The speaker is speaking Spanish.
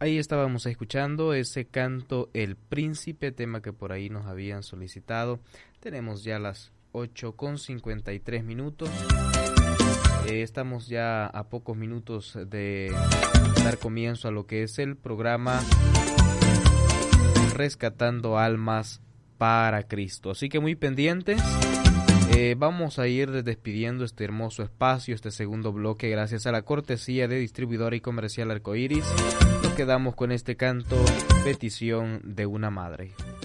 Ahí estábamos escuchando ese canto El Príncipe, tema que por ahí nos habían solicitado. Tenemos ya las 8:53 minutos. Estamos ya a pocos minutos de dar comienzo a lo que es el programa Rescatando Almas para Cristo. Así que muy pendientes. Vamos a ir despidiendo este hermoso espacio, este segundo bloque, gracias a la cortesía de Distribuidora y Comercial Arcoíris. Nos quedamos con este canto, Petición de una Madre.